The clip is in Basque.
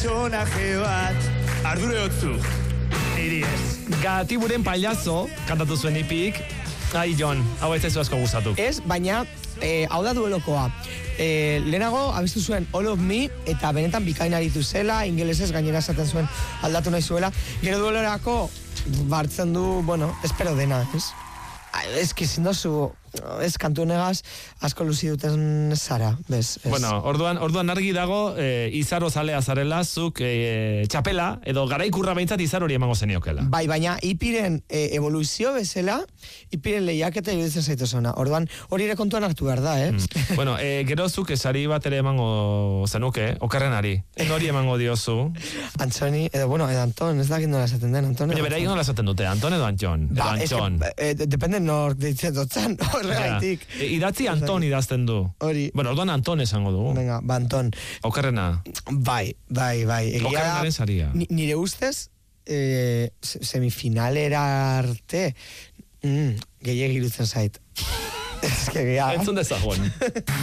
pertsonaje bat, ardure hotzu, niri ez. Gatiburen pailazo, kantatu zuen ipik. Ai, Jon, hau ez zaizu asko gustatu. Ez, baina, hau da duelokoa. Lehenago, abestu zuen All of Me, eta benetan bikain aritu zela, ingelesez gainera esaten zuen aldatu nahi zuela. Gero duelorako, bartzen du, bueno, espero dena, ez? Ez kizindozu, ez kantu negaz, asko luzi duten zara, bez? Bueno, orduan argi dago, izaro zalea zarela, zuk txapela, edo garaikurra behintzat izar hori emango zeniokela. Bai, baina ipiren evoluzio bezala, ipiren lehiaketa iruditzen zaitu zona. Orduan, hori ere kontuan hartu behar da, Bueno, gero zuk esari bat ere emango zenuke, okarrenari. Hori emango diozu. Antzoni, edo Anton, ez dakit nola esaten den, Anton. Baina beraik nola esaten dute, Anton edo Antxon? Edo Antxon. Depende nor ditzen dotzan, horregaitik. Idatzi Anton idazten du. Hori. Bueno, orduan Anton esango dugu. Venga, Anton. Okarrena. Bai. Okarrenaren saria. Nire ustez, semifinalera arte, gehiagirutzen zait. Entzun dezagon.